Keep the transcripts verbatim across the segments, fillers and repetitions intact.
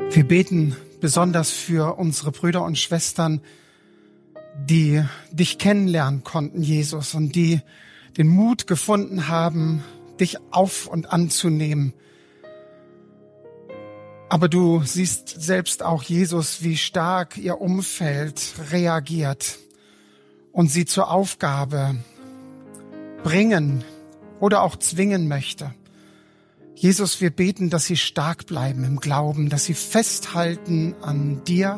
Wir beten besonders für unsere Brüder und Schwestern, die dich kennenlernen konnten, Jesus, und die den Mut gefunden haben, dich auf und anzunehmen. Aber du siehst selbst auch, Jesus, wie stark ihr Umfeld reagiert und sie zur Aufgabe bringen oder auch zwingen möchte. Jesus, wir beten, dass sie stark bleiben im Glauben, dass sie festhalten an dir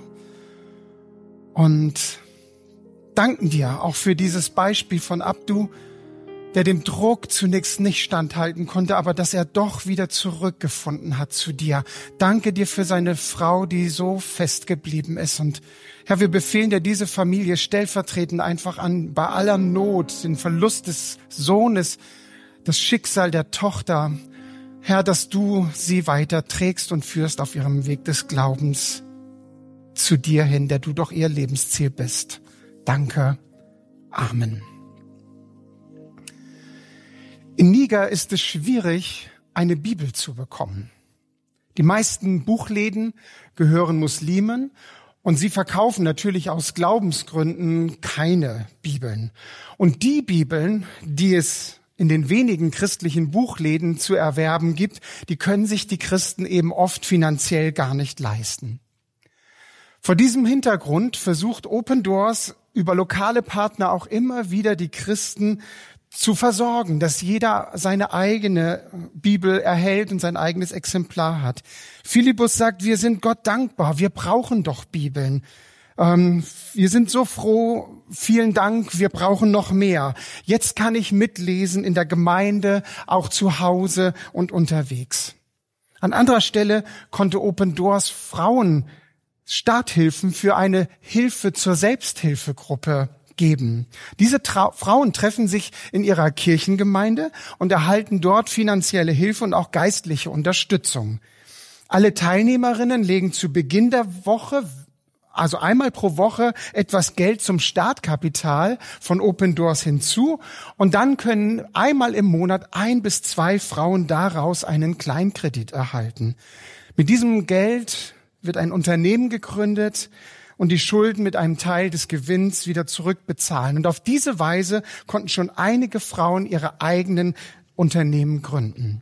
und danken dir auch für dieses Beispiel von Abdu, der dem Druck zunächst nicht standhalten konnte, aber dass er doch wieder zurückgefunden hat zu dir. Danke dir für seine Frau, die so festgeblieben ist. Und Herr, wir befehlen dir diese Familie stellvertretend einfach an, bei aller Not, den Verlust des Sohnes, das Schicksal der Tochter, Herr, dass du sie weiter trägst und führst auf ihrem Weg des Glaubens zu dir hin, der du doch ihr Lebensziel bist. Danke. Amen. In Niger ist es schwierig, eine Bibel zu bekommen. Die meisten Buchläden gehören Muslimen und sie verkaufen natürlich aus Glaubensgründen keine Bibeln. Und die Bibeln, die es in den wenigen christlichen Buchläden zu erwerben gibt, die können sich die Christen eben oft finanziell gar nicht leisten. Vor diesem Hintergrund versucht Open Doors über lokale Partner auch immer wieder die Christen zu versorgen, dass jeder seine eigene Bibel erhält und sein eigenes Exemplar hat. Philippus sagt, wir sind Gott dankbar, wir brauchen doch Bibeln. Ähm, wir sind so froh, vielen Dank, wir brauchen noch mehr. Jetzt kann ich mitlesen in der Gemeinde, auch zu Hause und unterwegs. An anderer Stelle konnte Open Doors Frauen Starthilfen für eine Hilfe zur Selbsthilfegruppe geben. Diese Tra- Frauen treffen sich in ihrer Kirchengemeinde und erhalten dort finanzielle Hilfe und auch geistliche Unterstützung. Alle Teilnehmerinnen legen zu Beginn der Woche, also einmal pro Woche, etwas Geld zum Startkapital von Open Doors hinzu und dann können einmal im Monat ein bis zwei Frauen daraus einen Kleinkredit erhalten. Mit diesem Geld wird ein Unternehmen gegründet und die Schulden mit einem Teil des Gewinns wieder zurückbezahlen. Und auf diese Weise konnten schon einige Frauen ihre eigenen Unternehmen gründen.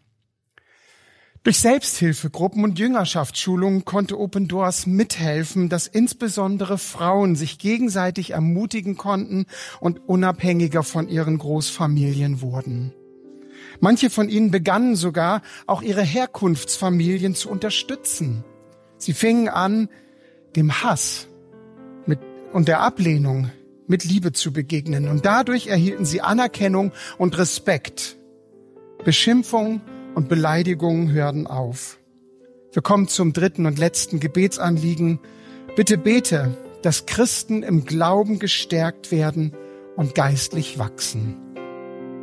Durch Selbsthilfegruppen und Jüngerschaftsschulungen konnte Open Doors mithelfen, dass insbesondere Frauen sich gegenseitig ermutigen konnten und unabhängiger von ihren Großfamilien wurden. Manche von ihnen begannen sogar, auch ihre Herkunftsfamilien zu unterstützen. Sie fingen an, dem Hass mit, und der Ablehnung mit Liebe zu begegnen. Und dadurch erhielten sie Anerkennung und Respekt. Beschimpfung und Beleidigungen hörten auf. Wir kommen zum dritten und letzten Gebetsanliegen. Bitte bete, dass Christen im Glauben gestärkt werden und geistlich wachsen.